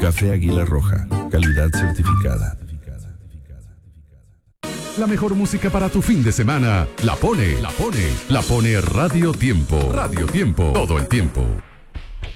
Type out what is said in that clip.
Café Águila Roja, calidad certificada. La mejor música para tu fin de semana la pone Radio Tiempo. Radio Tiempo, todo el tiempo.